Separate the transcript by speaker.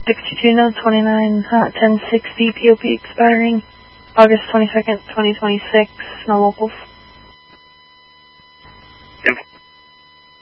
Speaker 1: 62 note 29, 1060 POP expiring August 22nd, 2026, no locals.